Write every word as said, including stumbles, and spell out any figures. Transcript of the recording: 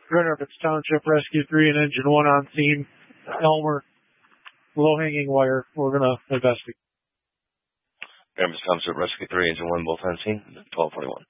It's Township Rescue three and Engine one on scene. Elmer, low-hanging wire. We're going to investigate. Graham's Township Rescue three, Engine one, both on scene, twelve forty-one.